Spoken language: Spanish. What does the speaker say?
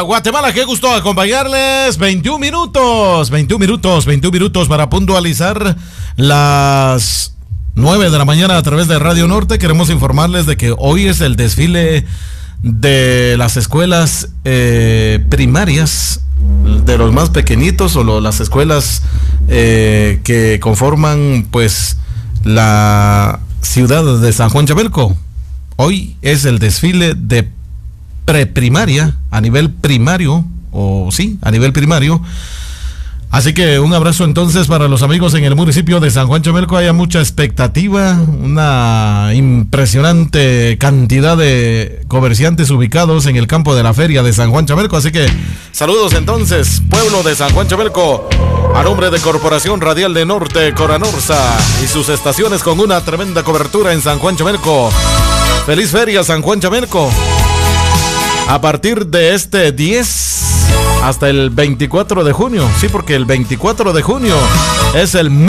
Guatemala, qué gusto acompañarles. 21 minutos para puntualizar las 9 de la mañana a través de Radio Norte. Queremos informarles de que hoy es el desfile de las escuelas primarias, de los más pequeñitos o las escuelas que conforman pues la ciudad de San Juan Chabelco. Hoy es el desfile de preprimaria a nivel primario, a nivel primario. Así que un abrazo entonces para los amigos en el municipio de San Juan Chabelco. Hay mucha expectativa, una impresionante cantidad de comerciantes ubicados en el campo de la feria de San Juan Chabelco. Así que saludos entonces, pueblo de San Juan Chabelco, a nombre de Corporación Radial de Norte, Coranorsa, y sus estaciones con una tremenda cobertura en San Juan Chabelco. Feliz feria San Juan Chabelco. A partir de este 10 hasta el 24 de junio. Sí, porque el 24 de junio es el